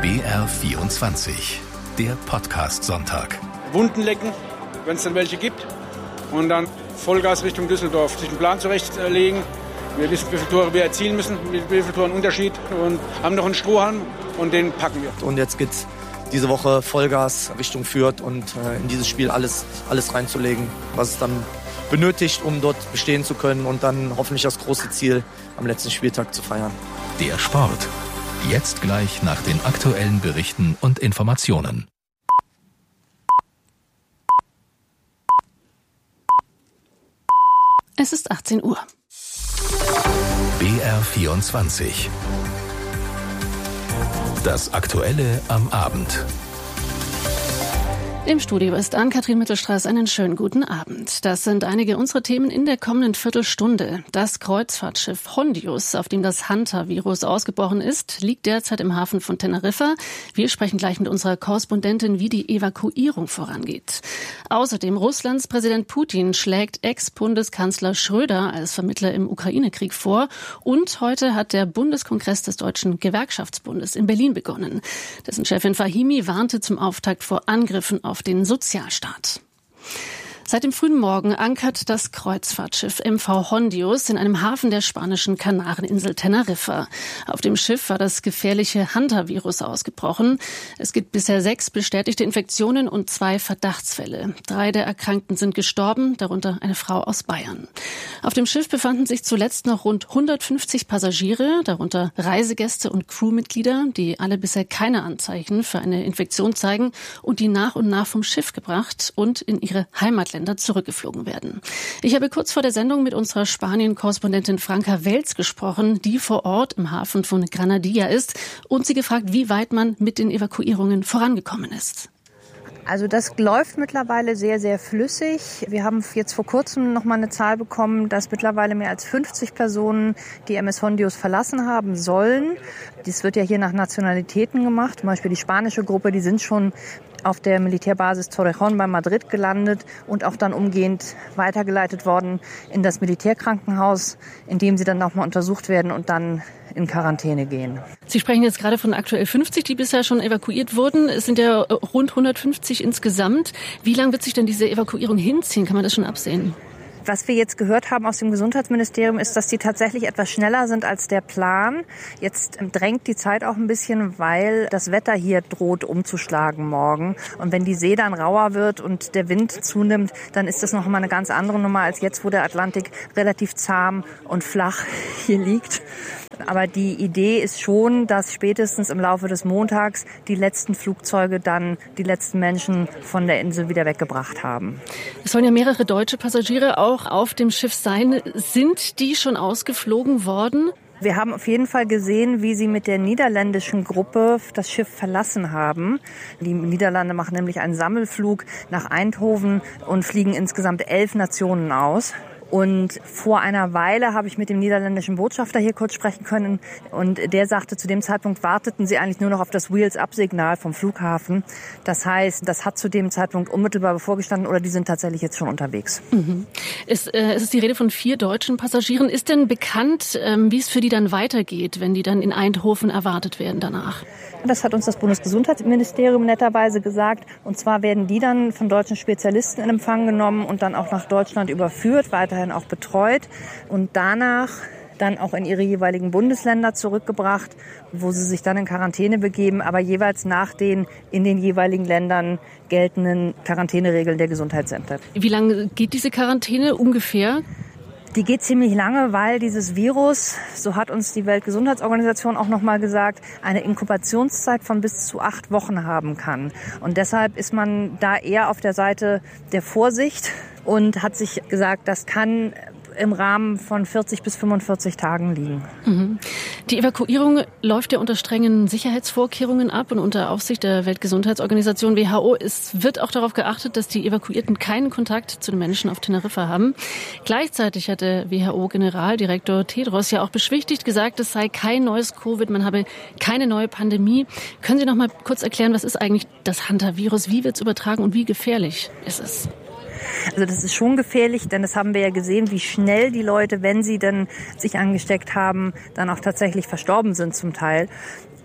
BR24, der Podcast-Sonntag. Wunden lecken, wenn es dann welche gibt. Und dann Vollgas Richtung Düsseldorf. Sich einen Plan zurechtlegen. Wir wissen, wie viele Tore wir erzielen müssen, wie viele Tore einen Unterschied. Und haben noch einen Strohhalm und den packen wir. Und jetzt geht's diese Woche Vollgas Richtung Fürth und in dieses Spiel alles reinzulegen, was es dann benötigt, um dort bestehen zu können und dann hoffentlich das große Ziel am letzten Spieltag zu feiern. Der Sport. Jetzt gleich nach den aktuellen Berichten und Informationen. Es ist 18 Uhr. BR24. Das Aktuelle am Abend. Im Studio ist Ann-Kathrin Mittelstraß. Einen schönen guten Abend. Das sind einige unserer Themen in der kommenden Viertelstunde. Das Kreuzfahrtschiff Hondius, auf dem das Hanta-Virus ausgebrochen ist, liegt derzeit im Hafen von Teneriffa. Wir sprechen gleich mit unserer Korrespondentin, wie die Evakuierung vorangeht. Außerdem Russlands Präsident Putin schlägt Ex-Bundeskanzler Schröder als Vermittler im Ukraine-Krieg vor. Und heute hat der Bundeskongress des Deutschen Gewerkschaftsbundes in Berlin begonnen. Dessen Chefin Fahimi warnte zum Auftakt vor Angriffen auf den Sozialstaat. Seit dem frühen Morgen ankert das Kreuzfahrtschiff MV Hondius in einem Hafen der spanischen Kanareninsel Teneriffa. Auf dem Schiff war das gefährliche Hanta-Virus ausgebrochen. Es gibt bisher 6 bestätigte Infektionen und 2 Verdachtsfälle. 3 der Erkrankten sind gestorben, darunter eine Frau aus Bayern. Auf dem Schiff befanden sich zuletzt noch rund 150 Passagiere, darunter Reisegäste und Crewmitglieder, die alle bisher keine Anzeichen für eine Infektion zeigen und die nach und nach vom Schiff gebracht und in ihre Heimatländer zurückgeflogen werden. Ich habe kurz vor der Sendung mit unserer Spanien-Korrespondentin Franka Welz gesprochen, die vor Ort im Hafen von Granadilla ist, und sie gefragt, wie weit man mit den Evakuierungen vorangekommen ist. Also das läuft mittlerweile sehr, sehr flüssig. Wir haben jetzt vor kurzem noch mal eine Zahl bekommen, dass mittlerweile mehr als 50 Personen die MS Hondius verlassen haben sollen. Dies wird ja hier nach Nationalitäten gemacht. Zum Beispiel die spanische Gruppe, die sind schon auf der Militärbasis Torrejón bei Madrid gelandet und auch dann umgehend weitergeleitet worden in das Militärkrankenhaus, in dem sie dann nochmal untersucht werden und dann in Quarantäne gehen. Sie sprechen jetzt gerade von aktuell 50, die bisher schon evakuiert wurden. Es sind ja rund 150 insgesamt. Wie lange wird sich denn diese Evakuierung hinziehen? Kann man das schon absehen? Was wir jetzt gehört haben aus dem Gesundheitsministerium ist, dass die tatsächlich etwas schneller sind als der Plan. Jetzt drängt die Zeit auch ein bisschen, weil das Wetter hier droht umzuschlagen morgen. Und wenn die See dann rauer wird und der Wind zunimmt, dann ist das noch mal eine ganz andere Nummer als jetzt, wo der Atlantik relativ zahm und flach hier liegt. Aber die Idee ist schon, dass spätestens im Laufe des Montags die letzten Flugzeuge dann die letzten Menschen von der Insel wieder weggebracht haben. Es sollen ja mehrere deutsche Passagiere auch auf dem Schiff sein. Sind die schon ausgeflogen worden? Wir haben auf jeden Fall gesehen, wie sie mit der niederländischen Gruppe das Schiff verlassen haben. Die Niederlande machen nämlich einen Sammelflug nach Eindhoven und fliegen insgesamt 11 Nationen aus. Und vor einer Weile habe ich mit dem niederländischen Botschafter hier kurz sprechen können. Und der sagte, zu dem Zeitpunkt warteten sie eigentlich nur noch auf das Wheels-Up-Signal vom Flughafen. Das heißt, das hat zu dem Zeitpunkt unmittelbar bevorgestanden oder die sind tatsächlich jetzt schon unterwegs. Mhm. Es ist die Rede von 4 deutschen Passagieren. Ist denn bekannt, wie es für die dann weitergeht, wenn die dann in Eindhoven erwartet werden danach? Das hat uns das Bundesgesundheitsministerium netterweise gesagt. Und zwar werden die dann von deutschen Spezialisten in Empfang genommen und dann auch nach Deutschland überführt, weiterhin auch betreut und danach dann auch in ihre jeweiligen Bundesländer zurückgebracht, wo sie sich dann in Quarantäne begeben, aber jeweils nach den in den jeweiligen Ländern geltenden Quarantäneregeln der Gesundheitsämter. Wie lange geht diese Quarantäne ungefähr? Die geht ziemlich lange, weil dieses Virus, so hat uns die Weltgesundheitsorganisation auch nochmal gesagt, eine Inkubationszeit von bis zu 8 Wochen haben kann. Und deshalb ist man da eher auf der Seite der Vorsicht und hat sich gesagt, das kann im Rahmen von 40 bis 45 Tagen liegen. Mhm. Die Evakuierung läuft ja unter strengen Sicherheitsvorkehrungen ab und unter Aufsicht der Weltgesundheitsorganisation WHO. Es wird auch darauf geachtet, dass die Evakuierten keinen Kontakt zu den Menschen auf Teneriffa haben. Gleichzeitig hat der WHO-Generaldirektor Tedros ja auch beschwichtigt gesagt, es sei kein neues Covid, man habe keine neue Pandemie. Können Sie noch mal kurz erklären, was ist eigentlich das Hanta-Virus? Wie wird es übertragen und wie gefährlich ist es? Also das ist schon gefährlich, denn das haben wir ja gesehen, wie schnell die Leute, wenn sie dann sich angesteckt haben, dann auch tatsächlich verstorben sind zum Teil.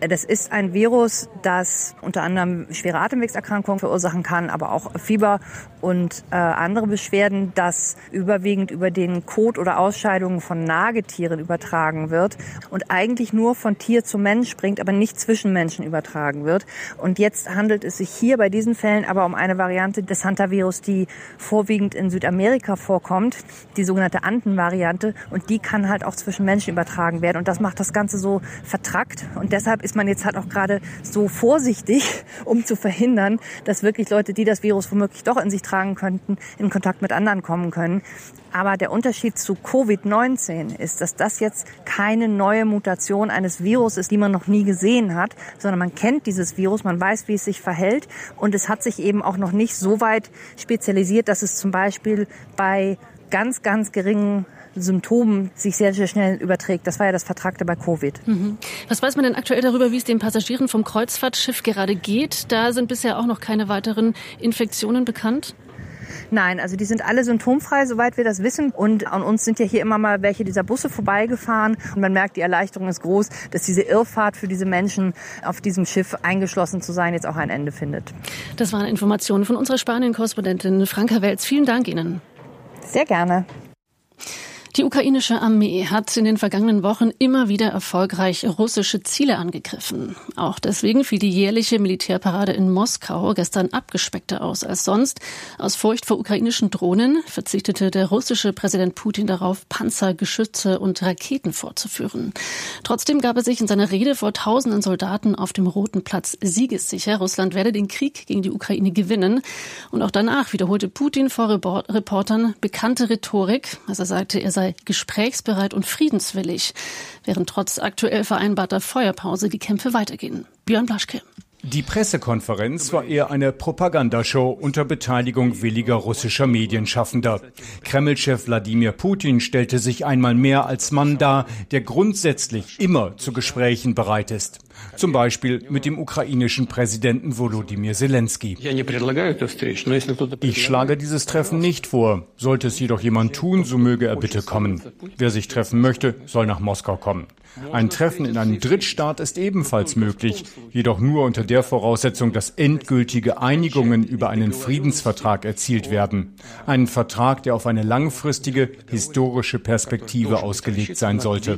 Das ist ein Virus, das unter anderem schwere Atemwegserkrankungen verursachen kann, aber auch Fieber und andere Beschwerden, das überwiegend über den Kot oder Ausscheidungen von Nagetieren übertragen wird und eigentlich nur von Tier zu Mensch springt, aber nicht zwischen Menschen übertragen wird. Und jetzt handelt es sich hier bei diesen Fällen aber um eine Variante des Hantavirus, die vorwiegend in Südamerika vorkommt, die sogenannte Anden-Variante, und die kann halt auch zwischen Menschen übertragen werden und das macht das Ganze so vertrackt und deshalb ist man jetzt halt auch gerade so vorsichtig, um zu verhindern, dass wirklich Leute, die das Virus womöglich doch in sich tragen könnten, in Kontakt mit anderen kommen können. Aber der Unterschied zu Covid-19 ist, dass das jetzt keine neue Mutation eines Virus ist, die man noch nie gesehen hat, sondern man kennt dieses Virus, man weiß, wie es sich verhält und es hat sich eben auch noch nicht so weit spezialisiert, dass es zum Beispiel bei ganz, ganz geringen Symptomen sich sehr, sehr schnell überträgt. Das war ja das Vertragte bei Covid. Was weiß man denn aktuell darüber, wie es den Passagieren vom Kreuzfahrtschiff gerade geht? Da sind bisher auch noch keine weiteren Infektionen bekannt. Nein, also die sind alle symptomfrei, soweit wir das wissen. Und an uns sind ja hier immer mal welche dieser Busse vorbeigefahren. Und man merkt, die Erleichterung ist groß, dass diese Irrfahrt für diese Menschen auf diesem Schiff eingeschlossen zu sein jetzt auch ein Ende findet. Das waren Informationen von unserer Spanien-Korrespondentin Franka Welz. Vielen Dank Ihnen. Sehr gerne. Die ukrainische Armee hat in den vergangenen Wochen immer wieder erfolgreich russische Ziele angegriffen. Auch deswegen fiel die jährliche Militärparade in Moskau gestern abgespeckter aus als sonst. Aus Furcht vor ukrainischen Drohnen verzichtete der russische Präsident Putin darauf, Panzer, Geschütze und Raketen vorzuführen. Trotzdem gab er sich in seiner Rede vor tausenden Soldaten auf dem Roten Platz siegessicher. Russland werde den Krieg gegen die Ukraine gewinnen. Und auch danach wiederholte Putin vor Reportern bekannte Rhetorik. Er sagte, er sei gesprächsbereit und friedenswillig, während trotz aktuell vereinbarter Feuerpause die Kämpfe weitergehen. Björn Blaschke. Die Pressekonferenz war eher eine Propagandashow unter Beteiligung williger russischer Medienschaffender. Kreml-Chef Wladimir Putin stellte sich einmal mehr als Mann dar, der grundsätzlich immer zu Gesprächen bereit ist. Zum Beispiel mit dem ukrainischen Präsidenten Volodymyr Zelensky. Ich schlage dieses Treffen nicht vor. Sollte es jedoch jemand tun, so möge er bitte kommen. Wer sich treffen möchte, soll nach Moskau kommen. Ein Treffen in einem Drittstaat ist ebenfalls möglich, jedoch nur unter der Voraussetzung, dass endgültige Einigungen über einen Friedensvertrag erzielt werden. Einen Vertrag, der auf eine langfristige, historische Perspektive ausgelegt sein sollte.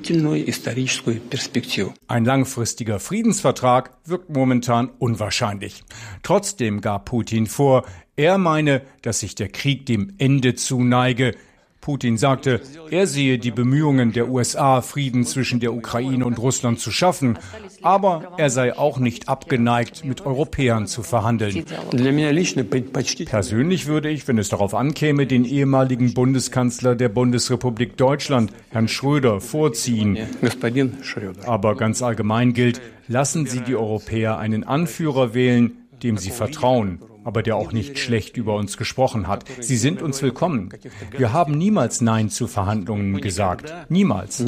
Ein langfristiger Friedensvertrag wirkt momentan unwahrscheinlich. Trotzdem gab Putin vor, er meine, dass sich der Krieg dem Ende zuneige. Putin sagte, er sehe die Bemühungen der USA, Frieden zwischen der Ukraine und Russland zu schaffen, aber er sei auch nicht abgeneigt, mit Europäern zu verhandeln. Persönlich würde ich, wenn es darauf ankäme, den ehemaligen Bundeskanzler der Bundesrepublik Deutschland, Herrn Schröder, vorziehen. Aber ganz allgemein gilt, lassen Sie die Europäer einen Anführer wählen, dem sie vertrauen, aber der auch nicht schlecht über uns gesprochen hat. Sie sind uns willkommen. Wir haben niemals Nein zu Verhandlungen gesagt. Niemals.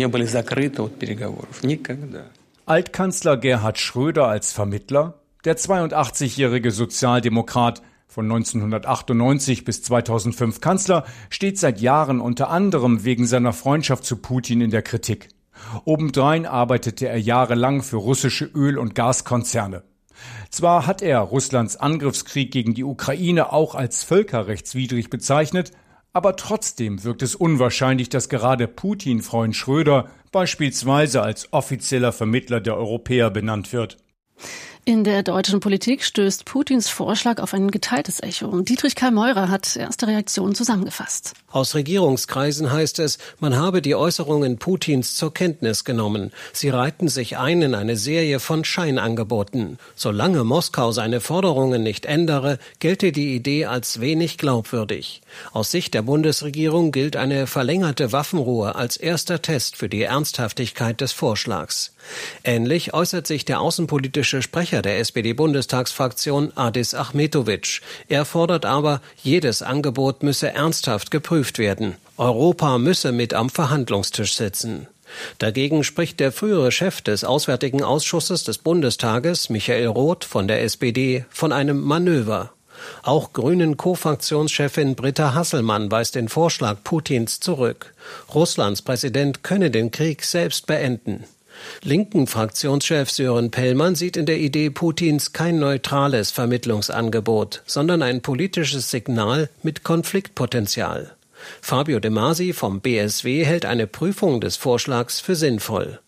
Altkanzler Gerhard Schröder als Vermittler, der 82-jährige Sozialdemokrat, von 1998 bis 2005 Kanzler, steht seit Jahren unter anderem wegen seiner Freundschaft zu Putin in der Kritik. Obendrein arbeitete er jahrelang für russische Öl- und Gaskonzerne. Zwar hat er Russlands Angriffskrieg gegen die Ukraine auch als völkerrechtswidrig bezeichnet, aber trotzdem wirkt es unwahrscheinlich, dass gerade Putin-Freund Schröder beispielsweise als offizieller Vermittler der Europäer benannt wird. In der deutschen Politik stößt Putins Vorschlag auf ein geteiltes Echo. Dietrich Karl Meurer hat erste Reaktionen zusammengefasst. Aus Regierungskreisen heißt es, man habe die Äußerungen Putins zur Kenntnis genommen. Sie reihten sich ein in eine Serie von Scheinangeboten. Solange Moskau seine Forderungen nicht ändere, gelte die Idee als wenig glaubwürdig. Aus Sicht der Bundesregierung gilt eine verlängerte Waffenruhe als erster Test für die Ernsthaftigkeit des Vorschlags. Ähnlich äußert sich der außenpolitische Sprecher der SPD-Bundestagsfraktion Adis Achmetovic. Er fordert aber, jedes Angebot müsse ernsthaft geprüft werden. Europa müsse mit am Verhandlungstisch sitzen. Dagegen spricht der frühere Chef des Auswärtigen Ausschusses des Bundestages, Michael Roth von der SPD, von einem Manöver. Auch Grünen-Co-Fraktionschefin Britta Hasselmann weist den Vorschlag Putins zurück. Russlands Präsident könne den Krieg selbst beenden. Linken Fraktionschef Sören Pellmann sieht in der Idee Putins kein neutrales Vermittlungsangebot, sondern ein politisches Signal mit Konfliktpotenzial. Fabio De Masi vom BSW hält eine Prüfung des Vorschlags für sinnvoll.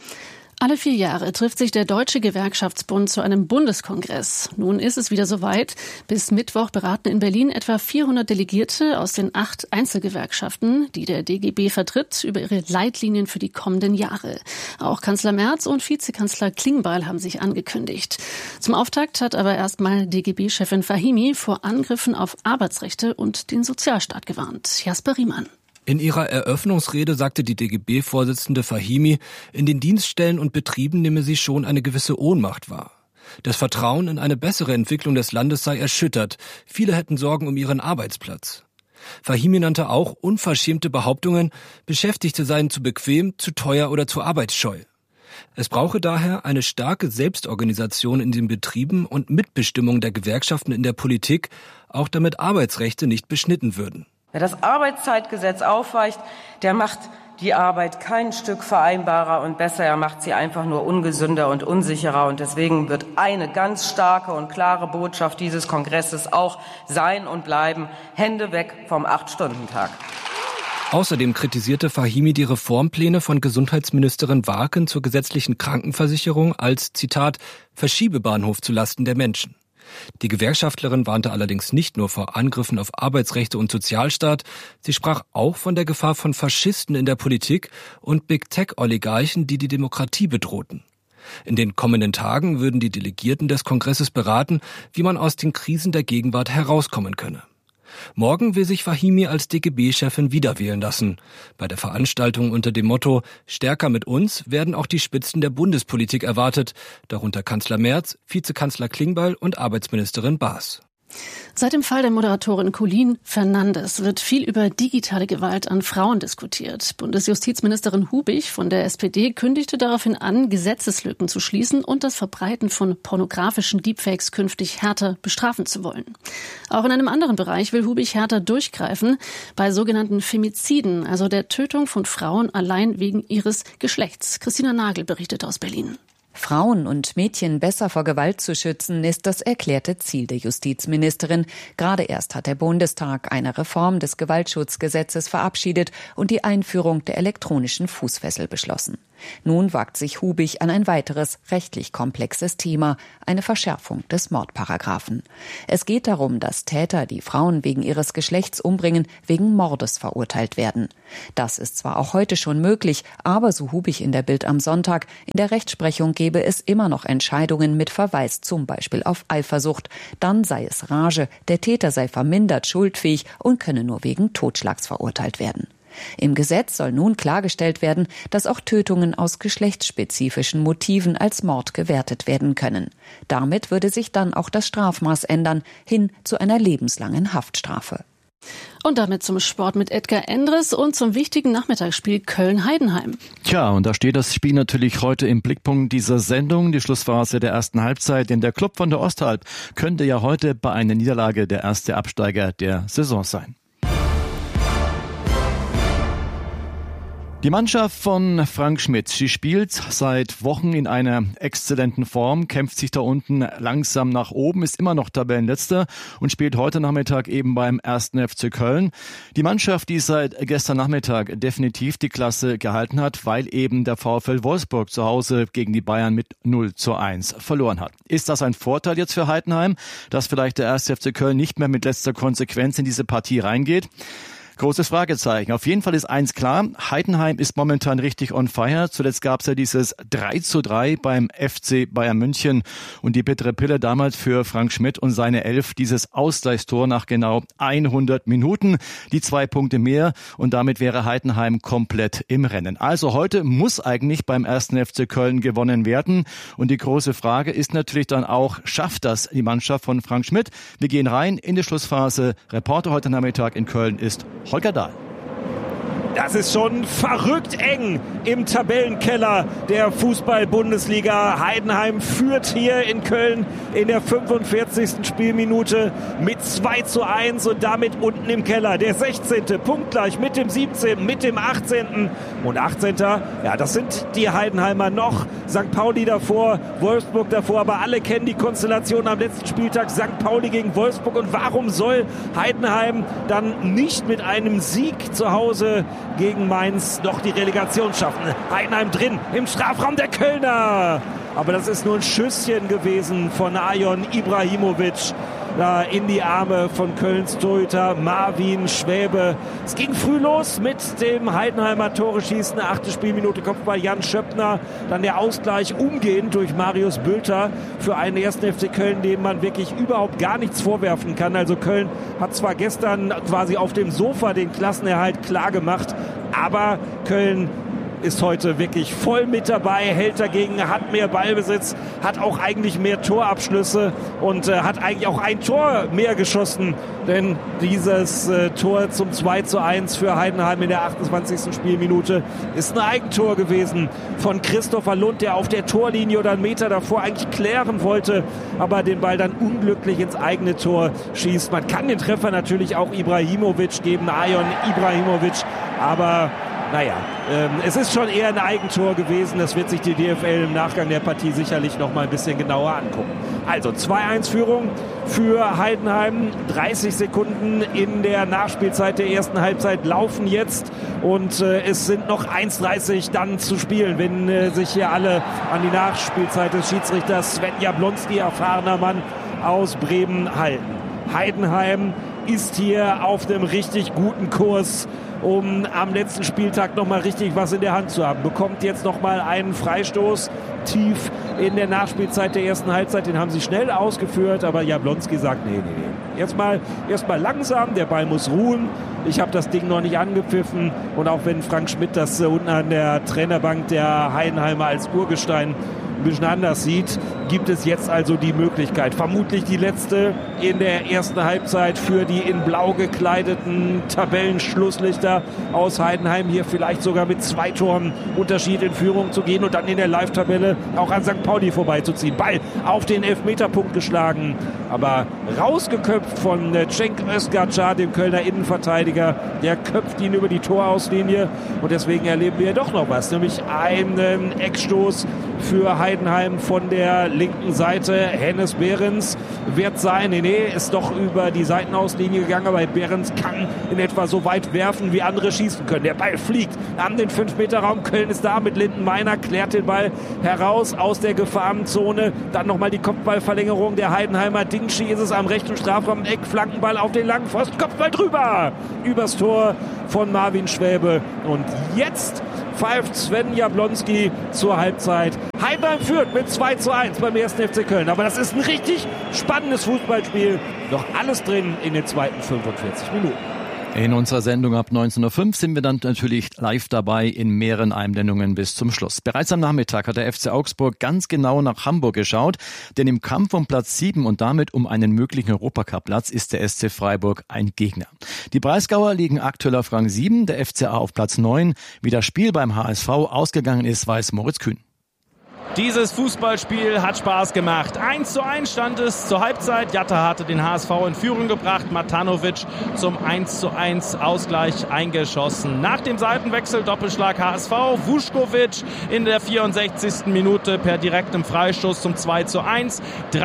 Alle 4 Jahre trifft sich der Deutsche Gewerkschaftsbund zu einem Bundeskongress. Nun ist es wieder soweit. Bis Mittwoch beraten in Berlin etwa 400 Delegierte aus den 8 Einzelgewerkschaften, die der DGB vertritt, über ihre Leitlinien für die kommenden Jahre. Auch Kanzler Merz und Vizekanzler Klingbeil haben sich angekündigt. Zum Auftakt hat aber erstmal DGB-Chefin Fahimi vor Angriffen auf Arbeitsrechte und den Sozialstaat gewarnt. Jasper Riemann. In ihrer Eröffnungsrede sagte die DGB-Vorsitzende Fahimi, in den Dienststellen und Betrieben nehme sie schon eine gewisse Ohnmacht wahr. Das Vertrauen in eine bessere Entwicklung des Landes sei erschüttert. Viele hätten Sorgen um ihren Arbeitsplatz. Fahimi nannte auch unverschämte Behauptungen, Beschäftigte seien zu bequem, zu teuer oder zu arbeitsscheu. Es brauche daher eine starke Selbstorganisation in den Betrieben und Mitbestimmung der Gewerkschaften in der Politik, auch damit Arbeitsrechte nicht beschnitten würden. Wer das Arbeitszeitgesetz aufweicht, der macht die Arbeit kein Stück vereinbarer und besser, er macht sie einfach nur ungesünder und unsicherer. Und deswegen wird eine ganz starke und klare Botschaft dieses Kongresses auch sein und bleiben: Hände weg vom 8-Stunden-Tag. Außerdem kritisierte Fahimi die Reformpläne von Gesundheitsministerin Warken zur gesetzlichen Krankenversicherung als, Zitat, Verschiebebahnhof zulasten der Menschen. Die Gewerkschaftlerin warnte allerdings nicht nur vor Angriffen auf Arbeitsrechte und Sozialstaat, sie sprach auch von der Gefahr von Faschisten in der Politik und Big-Tech-Oligarchen, die die Demokratie bedrohten. In den kommenden Tagen würden die Delegierten des Kongresses beraten, wie man aus den Krisen der Gegenwart herauskommen könne. Morgen will sich Fahimi als DGB-Chefin wiederwählen lassen. Bei der Veranstaltung unter dem Motto »Stärker mit uns« werden auch die Spitzen der Bundespolitik erwartet, darunter Kanzler Merz, Vizekanzler Klingbeil und Arbeitsministerin Baas. Seit dem Fall der Moderatorin Colleen Fernandes wird viel über digitale Gewalt an Frauen diskutiert. Bundesjustizministerin Hubich von der SPD kündigte daraufhin an, Gesetzeslücken zu schließen und das Verbreiten von pornografischen Deepfakes künftig härter bestrafen zu wollen. Auch in einem anderen Bereich will Hubich härter durchgreifen, bei sogenannten Femiziden, also der Tötung von Frauen allein wegen ihres Geschlechts. Christina Nagel berichtet aus Berlin. Frauen und Mädchen besser vor Gewalt zu schützen, ist das erklärte Ziel der Justizministerin. Gerade erst hat der Bundestag eine Reform des Gewaltschutzgesetzes verabschiedet und die Einführung der elektronischen Fußfessel beschlossen. Nun wagt sich Hubich an ein weiteres rechtlich komplexes Thema, eine Verschärfung des Mordparagraphen. Es geht darum, dass Täter, die Frauen wegen ihres Geschlechts umbringen, wegen Mordes verurteilt werden. Das ist zwar auch heute schon möglich, aber so Hubich in der Bild am Sonntag, in der Rechtsprechung gebe es immer noch Entscheidungen mit Verweis zum Beispiel auf Eifersucht. Dann sei es Rage, der Täter sei vermindert schuldfähig und könne nur wegen Totschlags verurteilt werden. Im Gesetz soll nun klargestellt werden, dass auch Tötungen aus geschlechtsspezifischen Motiven als Mord gewertet werden können. Damit würde sich dann auch das Strafmaß ändern, hin zu einer lebenslangen Haftstrafe. Und damit zum Sport mit Edgar Endres und zum wichtigen Nachmittagsspiel Köln-Heidenheim. Tja, und da steht das Spiel natürlich heute im Blickpunkt dieser Sendung, die Schlussphase der ersten Halbzeit, denn der Club von der Osthalb könnte ja heute bei einer Niederlage der erste Absteiger der Saison sein. Die Mannschaft von Frank Schmidt, sie spielt seit Wochen in einer exzellenten Form, kämpft sich da unten langsam nach oben, ist immer noch Tabellenletzter und spielt heute Nachmittag eben beim 1. FC Köln. Die Mannschaft, die seit gestern Nachmittag definitiv die Klasse gehalten hat, weil eben der VfL Wolfsburg zu Hause gegen die Bayern mit 0:1 verloren hat. Ist das ein Vorteil jetzt für Heidenheim, dass vielleicht der 1. FC Köln nicht mehr mit letzter Konsequenz in diese Partie reingeht? Großes Fragezeichen. Auf jeden Fall ist eins klar, Heidenheim ist momentan richtig on fire. Zuletzt gab es ja dieses 3:3 beim FC Bayern München und die bittere Pille damals für Frank Schmidt und seine 11, dieses Ausgleichstor nach genau 100 Minuten. Die 2 Punkte mehr und damit wäre Heidenheim komplett im Rennen. Also heute muss eigentlich beim 1. FC Köln gewonnen werden und die große Frage ist natürlich dann auch, schafft das die Mannschaft von Frank Schmidt? Wir gehen rein in die Schlussphase. Reporter heute Nachmittag in Köln ist Holger Dahl. Das ist schon verrückt eng im Tabellenkeller der Fußball-Bundesliga. Heidenheim führt hier in Köln in der 45. Spielminute mit 2:1 und damit unten im Keller. Der 16. punktgleich mit dem 17., mit dem 18. und 18. Ja, das sind die Heidenheimer noch. St. Pauli davor, Wolfsburg davor, aber alle kennen die Konstellation am letzten Spieltag. St. Pauli gegen Wolfsburg. Und warum soll Heidenheim dann nicht mit einem Sieg zu Hause gegen Mainz noch die Relegation schaffen? Heidenheim drin im Strafraum der Kölner. Aber das ist nur ein Schüsschen gewesen von Ajon Ibrahimovic da in die Arme von Kölns Torhüter Marvin Schwäbe. Es ging früh los mit dem Heidenheimer Tore-Schießen. 8. Spielminute Kopfball Jan Schöppner. Dann der Ausgleich umgehend durch Marius Bülter für einen 1. FC Köln, dem man wirklich überhaupt gar nichts vorwerfen kann. Also Köln hat zwar gestern quasi auf dem Sofa den Klassenerhalt klar gemacht, aber Köln ist heute wirklich voll mit dabei, hält dagegen, hat mehr Ballbesitz, hat auch eigentlich mehr Torabschlüsse und hat eigentlich auch ein Tor mehr geschossen. Denn dieses Tor zum 2:1 für Heidenheim in der 28. Spielminute ist ein Eigentor gewesen von Christopher Lund, der auf der Torlinie oder einen Meter davor eigentlich klären wollte, aber den Ball dann unglücklich ins eigene Tor schießt. Man kann den Treffer natürlich auch Ibrahimovic geben, Ajon Ibrahimovic, aber naja, es ist schon eher ein Eigentor gewesen. Das wird sich die DFL im Nachgang der Partie sicherlich noch mal ein bisschen genauer angucken. Also 2:1 Führung für Heidenheim. 30 Sekunden in der Nachspielzeit der ersten Halbzeit laufen jetzt. Und es sind noch 1:30 dann zu spielen, wenn sich hier alle an die Nachspielzeit des Schiedsrichters Sven Jablonski, erfahrener Mann aus Bremen, halten. Heidenheim ist hier auf einem richtig guten Kurs, um am letzten Spieltag nochmal richtig was in der Hand zu haben. Bekommt jetzt nochmal einen Freistoß tief in der Nachspielzeit der ersten Halbzeit. Den haben sie schnell ausgeführt, aber Jablonski sagt, nee. Erst mal langsam, der Ball muss ruhen. Ich habe das Ding noch nicht angepfiffen. Und auch wenn Frank Schmidt das unten an der Trainerbank der Heidenheimer als Urgestein ein bisschen anders sieht, gibt es jetzt also die Möglichkeit, vermutlich die letzte in der ersten Halbzeit für die in blau gekleideten Tabellenschlusslichter aus Heidenheim, hier vielleicht sogar mit 2 Toren Unterschied in Führung zu gehen und dann in der Live-Tabelle auch an St. Pauli vorbeizuziehen. Ball auf den Elfmeterpunkt geschlagen, aber rausgeköpft von Cenk Özgacar, dem Kölner Innenverteidiger. Der köpft ihn über die Torauslinie und deswegen erleben wir doch noch was, nämlich einen Eckstoß für Heidenheim von der linken Seite. Hennes Behrens wird sein. Nee, ist doch über die Seitenauslinie gegangen, aber Behrens kann in etwa so weit werfen, wie andere schießen können. Der Ball fliegt an den 5-Meter-Raum. Köln ist da mit Lindenmeiner, klärt den Ball heraus aus der Gefahrenzone. Dann nochmal die Kopfballverlängerung der Heidenheimer. Dingschi ist es am rechten Strafraum, Eck, Flankenball auf den langen Pfosten, Kopfball drüber, übers Tor von Marvin Schwäbe. Und jetzt pfeift Sven Jablonski zur Halbzeit. Heidenheim führt mit 2:1 beim 1. FC Köln. Aber das ist ein richtig spannendes Fußballspiel. Noch alles drin in den zweiten 45 Minuten. In unserer Sendung ab 19:05 Uhr sind wir dann natürlich live dabei in mehreren Einblendungen bis zum Schluss. Bereits am Nachmittag hat der FC Augsburg ganz genau nach Hamburg geschaut, denn im Kampf um Platz 7 und damit um einen möglichen Europacup-Platz ist der SC Freiburg ein Gegner. Die Breisgauer liegen aktuell auf Rang 7, der FCA auf Platz 9. Wie das Spiel beim HSV ausgegangen ist, weiß Moritz Kühn. Dieses Fußballspiel hat Spaß gemacht. 1:1 stand es zur Halbzeit. Jatta hatte den HSV in Führung gebracht. Matanovic zum 1:1 Ausgleich eingeschossen. Nach dem Seitenwechsel Doppelschlag HSV. Vuskovic in der 64. Minute per direktem Freistoß zum 2:1.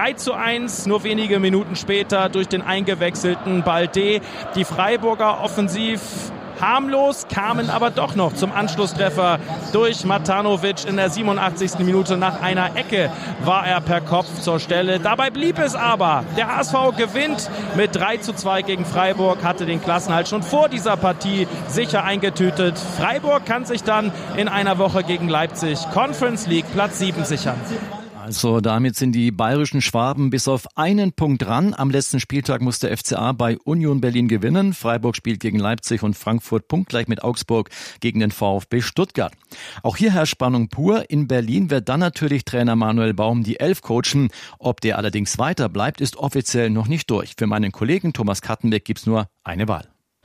3:1 nur wenige Minuten später durch den eingewechselten Balde. Die Freiburger offensiv harmlos, kamen aber doch noch zum Anschlusstreffer durch Matanovic in der 87. Minute. Nach einer Ecke war er per Kopf zur Stelle. Dabei blieb es aber. Der HSV gewinnt mit 3:2 gegen Freiburg, hatte den Klassenerhalt schon vor dieser Partie sicher eingetütet. Freiburg kann sich dann in einer Woche gegen Leipzig Conference League Platz 7 sichern. Also damit sind die bayerischen Schwaben bis auf einen Punkt ran. Am letzten Spieltag muss der FCA bei Union Berlin gewinnen. Freiburg spielt gegen Leipzig und Frankfurt punktgleich mit Augsburg gegen den VfB Stuttgart. Auch hier herrscht Spannung pur. In Berlin wird dann natürlich Trainer Manuel Baum die 11 coachen. Ob der allerdings weiter bleibt, ist offiziell noch nicht durch. Für meinen Kollegen Thomas Kattenbeck gibt's nur eine Wahl.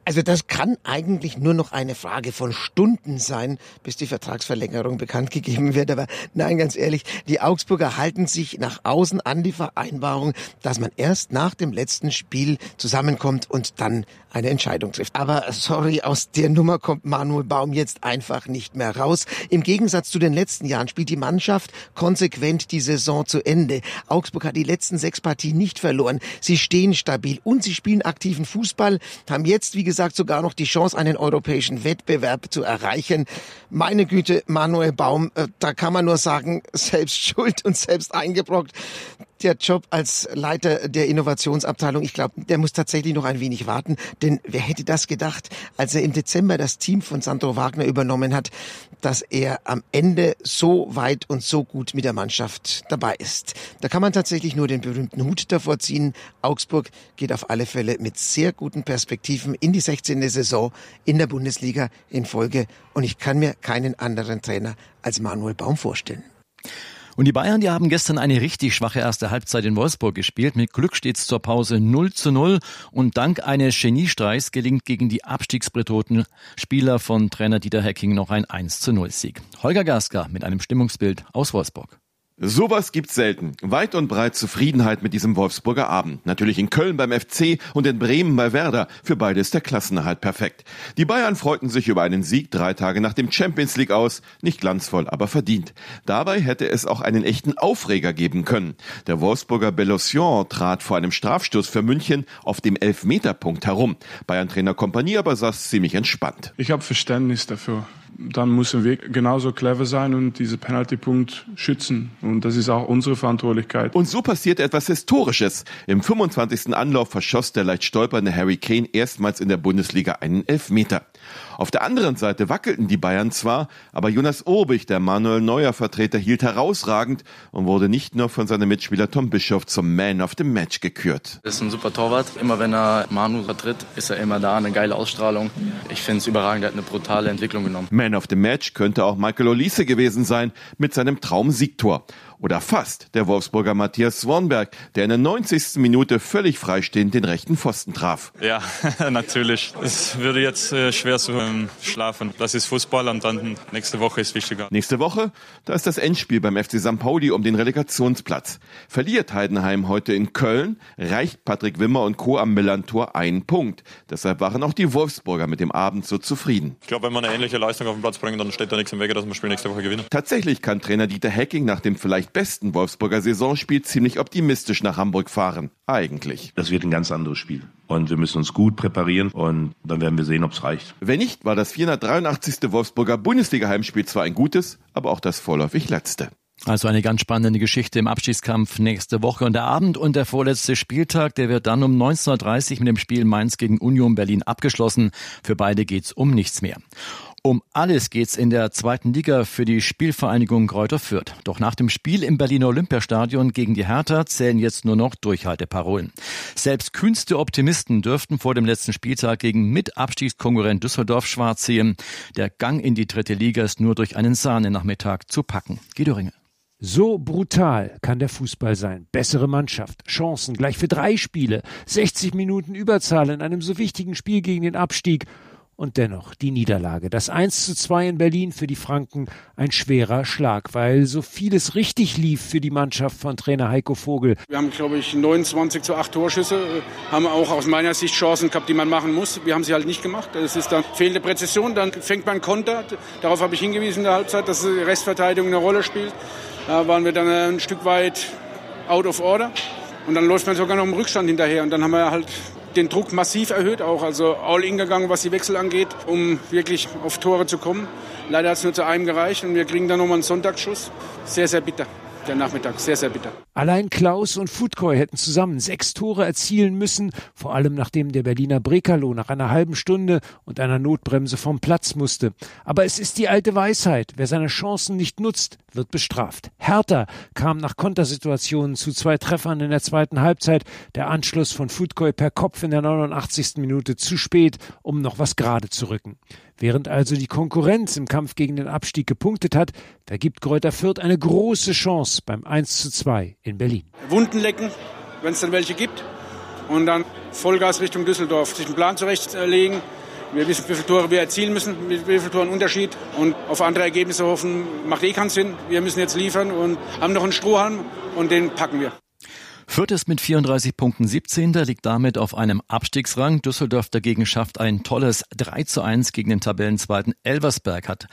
Also das kann eigentlich nur noch eine Frage von Stunden sein, bis die Vertragsverlängerung bekannt gegeben wird. Aber nein, ganz ehrlich, die Augsburger halten sich nach außen an die Vereinbarung, dass man erst nach dem letzten Spiel zusammenkommt und dann eine Entscheidung trifft. Aber sorry, aus der Nummer kommt Manuel Baum jetzt einfach nicht mehr raus. Im Gegensatz zu den letzten Jahren spielt die Mannschaft konsequent die Saison zu Ende. Augsburg hat die letzten 6 Partien nicht verloren. Sie stehen stabil und sie spielen aktiven Fußball, haben jetzt, wie gesagt, sogar noch die Chance, einen europäischen Wettbewerb zu erreichen. Meine Güte, Manuel Baum, da kann man nur sagen, selbst schuld und selbst eingebrockt. Der Job als Leiter der Innovationsabteilung, ich glaube, der muss tatsächlich noch ein wenig warten. Denn wer hätte das gedacht, als er im Dezember das Team von Sandro Wagner übernommen hat, dass er am Ende so weit und so gut mit der Mannschaft dabei ist. Da kann man tatsächlich nur den berühmten Hut davor ziehen. Augsburg geht auf alle Fälle mit sehr guten Perspektiven in die 16. Saison in der Bundesliga in Folge. Und ich kann mir keinen anderen Trainer als Manuel Baum vorstellen. Und die Bayern, die haben gestern eine richtig schwache erste Halbzeit in Wolfsburg gespielt. Mit Glück steht's zur Pause 0:0. Und dank eines Geniestreichs gelingt gegen die abstiegsbedrohten Spieler von Trainer Dieter Hecking noch ein 1:0-Sieg. Holger Gaska mit einem Stimmungsbild aus Wolfsburg. Sowas gibt's selten. Weit und breit Zufriedenheit mit diesem Wolfsburger Abend. Natürlich in Köln beim FC und in Bremen bei Werder. Für beide ist der Klassenerhalt perfekt. Die Bayern freuten sich über einen Sieg 3 Tage nach dem Champions League aus. Nicht glanzvoll, aber verdient. Dabei hätte es auch einen echten Aufreger geben können. Der Wolfsburger Bellosion trat vor einem Strafstoß für München auf dem Elfmeterpunkt herum. Bayern-Trainer Kompanie aber saß ziemlich entspannt. Ich habe Verständnis dafür. Dann müssen wir genauso clever sein und diesen Penaltypunkt schützen. Und das ist auch unsere Verantwortlichkeit. Und so passierte etwas Historisches. Im 25. Anlauf verschoss der leicht stolpernde Harry Kane erstmals in der Bundesliga einen Elfmeter. Auf der anderen Seite wackelten die Bayern zwar, aber Jonas Urbich, der Manuel Neuer-Vertreter, hielt herausragend und wurde nicht nur von seinem Mitspieler Tom Bischoff zum Man of the Match gekürt. Er ist ein super Torwart. Immer wenn er Manu vertritt, ist er immer da, eine geile Ausstrahlung. Ich finde es überragend, er hat eine brutale Entwicklung genommen. Man of the Match könnte auch Michael Olise gewesen sein mit seinem Traum-Siegtor. Oder fast der Wolfsburger Matthias Swanberg, der in der 90. Minute völlig freistehend den rechten Pfosten traf. Ja, natürlich. Es würde jetzt schwer zu schlafen. Das ist Fußball und dann nächste Woche ist wichtiger. Nächste Woche, da ist das Endspiel beim FC St. Pauli um den Relegationsplatz. Verliert Heidenheim heute in Köln, reicht Patrick Wimmer und Co. am Millantor 1 Punkt. Deshalb waren auch die Wolfsburger mit dem Abend so zufrieden. Ich glaube, wenn wir eine ähnliche Leistung auf den Platz bringen, dann steht da nichts im Wege, dass wir das Spiel nächste Woche gewinnen. Tatsächlich kann Trainer Dieter Hecking nach dem vielleicht besten Wolfsburger Saisonspiel ziemlich optimistisch nach Hamburg fahren. Eigentlich. Das wird ein ganz anderes Spiel. Und wir müssen uns gut präparieren und dann werden wir sehen, ob es reicht. Wenn nicht, war das 483. Wolfsburger Bundesliga-Heimspiel zwar ein gutes, aber auch das vorläufig letzte. Also eine ganz spannende Geschichte im Abstiegskampf nächste Woche. Und der Abend und der vorletzte Spieltag, der wird dann um 19:30 Uhr mit dem Spiel Mainz gegen Union Berlin abgeschlossen. Für beide geht's um nichts mehr. Um alles geht's in der 2. Liga für die Spielvereinigung Greuther Fürth. Doch nach dem Spiel im Berliner Olympiastadion gegen die Hertha zählen jetzt nur noch Durchhalteparolen. Selbst kühnste Optimisten dürften vor dem letzten Spieltag gegen Mitabstiegskonkurrent Düsseldorf schwarz sehen. Der Gang in die 3. Liga ist nur durch einen Sahnenachmittag zu packen. Guido Ringe. So brutal kann der Fußball sein. Bessere Mannschaft, Chancen gleich für 3 Spiele, 60 Minuten Überzahl in einem so wichtigen Spiel gegen den Abstieg. Und dennoch die Niederlage. Das 1:2 in Berlin für die Franken ein schwerer Schlag, weil so vieles richtig lief für die Mannschaft von Trainer Heiko Vogel. Wir haben, glaube ich, 29:8 Torschüsse, haben auch aus meiner Sicht Chancen gehabt, die man machen muss. Wir haben sie halt nicht gemacht. Das ist dann fehlende Präzision, dann fängt man Konter. Darauf habe ich hingewiesen in der Halbzeit, dass die Restverteidigung eine Rolle spielt. Da waren wir dann ein Stück weit out of order. Und dann läuft man sogar noch im Rückstand hinterher. Und dann haben wir halt den Druck massiv erhöht auch, also all in gegangen, was die Wechsel angeht, um wirklich auf Tore zu kommen. Leider hat es nur zu einem gereicht und wir kriegen dann nochmal einen Sonntagsschuss. Sehr, sehr bitter. Der Nachmittag, sehr, sehr bitter. Allein Klaus und Futkoi hätten zusammen 6 Tore erzielen müssen, vor allem nachdem der Berliner Brekalo nach einer halben Stunde und einer Notbremse vom Platz musste. Aber es ist die alte Weisheit, wer seine Chancen nicht nutzt, wird bestraft. Hertha kam nach Kontersituationen zu 2 Treffern in der 2. Halbzeit. Der Anschluss von Futkoi per Kopf in der 89. Minute zu spät, um noch was gerade zu rücken. Während also die Konkurrenz im Kampf gegen den Abstieg gepunktet hat, vergibt Greuther Fürth eine große Chance beim 1:2 in Berlin. Wunden lecken, wenn es dann welche gibt. und dann Vollgas Richtung Düsseldorf, sich einen Plan zurechtlegen. Wir wissen, wie viele Tore wir erzielen müssen, mit wie vielen Toren Unterschied. Und auf andere Ergebnisse hoffen, macht keinen Sinn. Wir müssen jetzt liefern und haben noch einen Strohhalm und den packen wir. Fürth ist mit 34 Punkten 17. liegt damit auf einem Abstiegsrang. Düsseldorf dagegen schafft ein tolles 3:1 gegen den Tabellenzweiten. Elversberg hat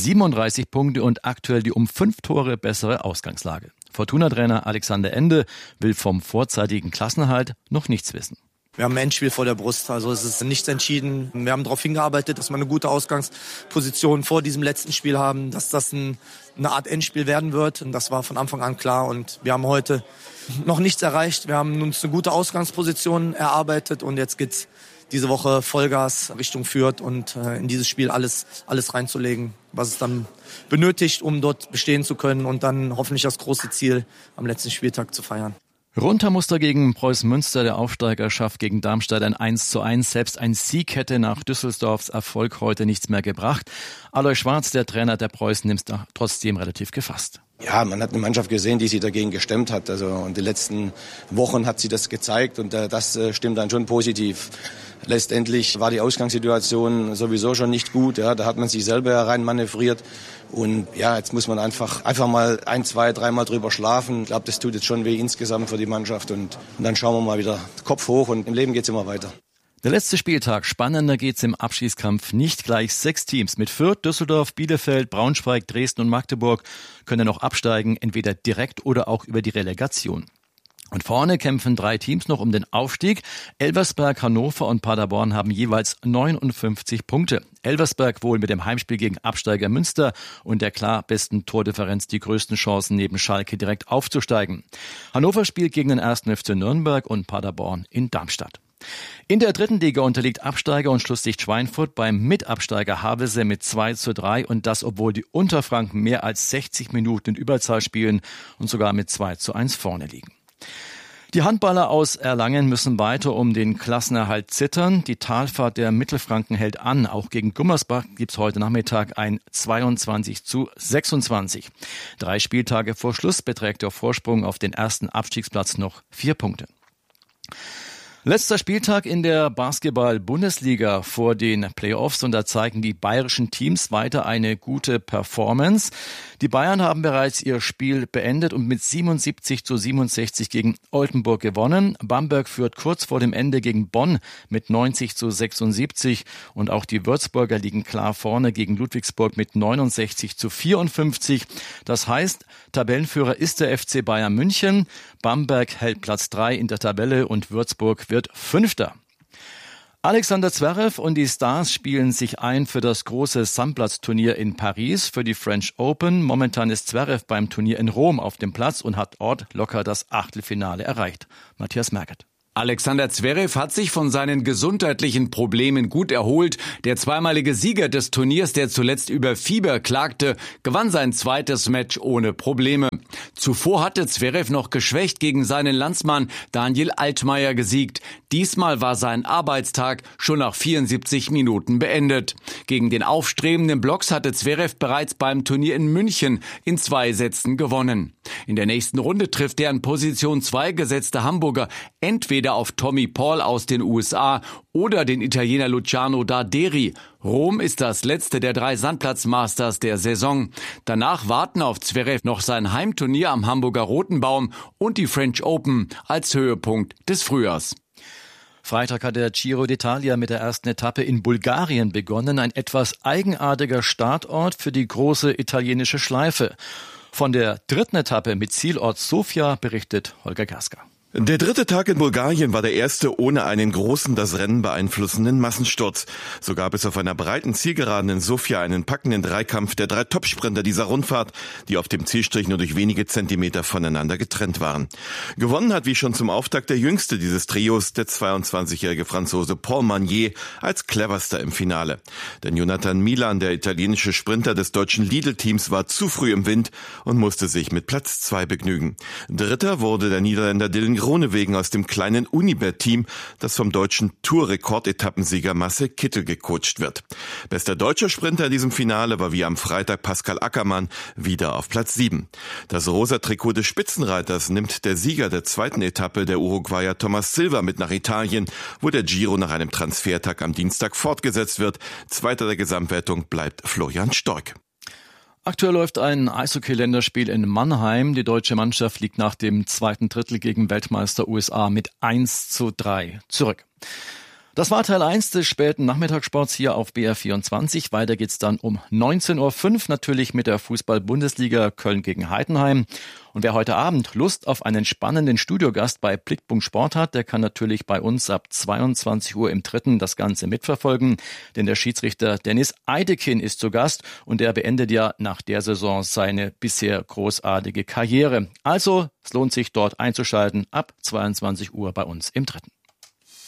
37 Punkte und aktuell die um 5 Tore bessere Ausgangslage. Fortuna-Trainer Alexander Ende will vom vorzeitigen Klassenerhalt noch nichts wissen. Wir haben ein Endspiel vor der Brust, also es ist nichts entschieden. Wir haben darauf hingearbeitet, dass wir eine gute Ausgangsposition vor diesem letzten Spiel haben, dass das eine Art Endspiel werden wird. Und das war von Anfang an klar. Und wir haben heute noch nichts erreicht. Wir haben uns eine gute Ausgangsposition erarbeitet und jetzt geht's diese Woche Vollgas Richtung Fürth und in dieses Spiel alles reinzulegen, was es dann benötigt, um dort bestehen zu können und dann hoffentlich das große Ziel am letzten Spieltag zu feiern. Runter musste gegen Preußen Münster. Der Aufsteiger schafft gegen Darmstadt ein 1:1. Selbst ein Sieg hätte nach Düsseldorfs Erfolg heute nichts mehr gebracht. Alois Schwarz, der Trainer der Preußen, nimmt es trotzdem relativ gefasst. Ja, man hat eine Mannschaft gesehen, die sich dagegen gestemmt hat. Und die letzten Wochen hat sie das gezeigt und das stimmt dann schon positiv. Letztendlich war die Ausgangssituation sowieso schon nicht gut. Ja, da hat man sich selber herein manövriert. Und ja, jetzt muss man einfach mal 1, 2, 3 Mal drüber schlafen. Ich glaube, das tut jetzt schon weh insgesamt für die Mannschaft. Und dann schauen wir mal wieder Kopf hoch und im Leben geht's immer weiter. Der letzte Spieltag, spannender geht's im Abschießkampf nicht. Gleich 6 Teams mit Fürth, Düsseldorf, Bielefeld, Braunschweig, Dresden und Magdeburg können noch absteigen, entweder direkt oder auch über die Relegation. Und vorne kämpfen 3 Teams noch um den Aufstieg. Elversberg, Hannover und Paderborn haben jeweils 59 Punkte. Elversberg wohl mit dem Heimspiel gegen Absteiger Münster und der klar besten Tordifferenz die größten Chancen neben Schalke direkt aufzusteigen. Hannover spielt gegen den 1. FC Nürnberg und Paderborn in Darmstadt. In der dritten Liga unterliegt Absteiger und Schlusslicht Schweinfurt beim Mitabsteiger Havelse mit 2:3 und das, obwohl die Unterfranken mehr als 60 Minuten in Überzahl spielen und sogar mit 2:1 vorne liegen. Die Handballer aus Erlangen müssen weiter um den Klassenerhalt zittern. Die Talfahrt der Mittelfranken hält an. Auch gegen Gummersbach gibt's heute Nachmittag ein 22:26. 3 Spieltage vor Schluss beträgt der Vorsprung auf den ersten Abstiegsplatz noch 4 Punkte. Letzter Spieltag in der Basketball-Bundesliga vor den Playoffs und da zeigen die bayerischen Teams weiter eine gute Performance. Die Bayern haben bereits ihr Spiel beendet und mit 77:67 gegen Oldenburg gewonnen. Bamberg führt kurz vor dem Ende gegen Bonn mit 90:76 und auch die Würzburger liegen klar vorne gegen Ludwigsburg mit 69:54. Das heißt, Tabellenführer ist der FC Bayern München. Bamberg hält Platz 3 in der Tabelle und Würzburg wird 5. Alexander Zverev und die Stars spielen sich ein für das große Sandplatzturnier in Paris für die French Open. Momentan ist Zverev beim Turnier in Rom auf dem Platz und hat dort locker das Achtelfinale erreicht. Matthias Merkert. Alexander Zverev hat sich von seinen gesundheitlichen Problemen gut erholt. Der zweimalige Sieger des Turniers, der zuletzt über Fieber klagte, gewann sein zweites Match ohne Probleme. Zuvor hatte Zverev noch geschwächt gegen seinen Landsmann Daniel Altmaier gesiegt. Diesmal war sein Arbeitstag schon nach 74 Minuten beendet. Gegen den aufstrebenden Blocks hatte Zverev bereits beim Turnier in München in 2 Sätzen gewonnen. In der nächsten Runde trifft der an Position 2 gesetzte Hamburger entweder auf Tommy Paul aus den USA oder den Italiener Luciano Darderi. Rom ist das letzte der 3 Sandplatz-Masters der Saison. Danach warten auf Zverev noch sein Heimturnier am Hamburger Rotenbaum und die French Open als Höhepunkt des Frühjahrs. Freitag hat der Giro d'Italia mit der ersten Etappe in Bulgarien begonnen. Ein etwas eigenartiger Startort für die große italienische Schleife. Von der dritten Etappe mit Zielort Sofia berichtet Holger Gaska. Der dritte Tag in Bulgarien war der erste ohne einen großen, das Rennen beeinflussenden Massensturz. So gab es auf einer breiten Zielgeraden in Sofia einen packenden Dreikampf der 3 Topsprinter dieser Rundfahrt, die auf dem Zielstrich nur durch wenige Zentimeter voneinander getrennt waren. Gewonnen hat wie schon zum Auftakt der jüngste dieses Trios, der 22-jährige Franzose Paul Magnier, als cleverster im Finale. Denn Jonathan Milan, der italienische Sprinter des deutschen Lidl-Teams, war zu früh im Wind und musste sich mit Platz 2 begnügen. Dritter wurde der Niederländer Dylan Groenewegen aus dem kleinen Unibet-Team, das vom deutschen Tour-Rekordetappensieger Marcel Kittel gecoacht wird. Bester deutscher Sprinter in diesem Finale war wie am Freitag Pascal Ackermann, wieder auf Platz 7. Das rosa Trikot des Spitzenreiters nimmt der Sieger der zweiten Etappe, der Uruguayer Thomas Silva, mit nach Italien, wo der Giro nach einem Transfertag am Dienstag fortgesetzt wird. Zweiter der Gesamtwertung bleibt Florian Stork. Aktuell läuft ein Eishockey-Länderspiel in Mannheim. Die deutsche Mannschaft liegt nach dem zweiten Drittel gegen Weltmeister USA mit 1:3 zurück. Das war Teil 1 des späten Nachmittagssports hier auf BR24. Weiter geht's dann um 19:05 Uhr natürlich mit der Fußball-Bundesliga Köln gegen Heidenheim. Und wer heute Abend Lust auf einen spannenden Studiogast bei Blickpunkt Sport hat, der kann natürlich bei uns ab 22 Uhr im Dritten das Ganze mitverfolgen. Denn der Schiedsrichter Dennis Eidekin ist zu Gast und der beendet ja nach der Saison seine bisher großartige Karriere. Also, es lohnt sich dort einzuschalten ab 22 Uhr bei uns im Dritten.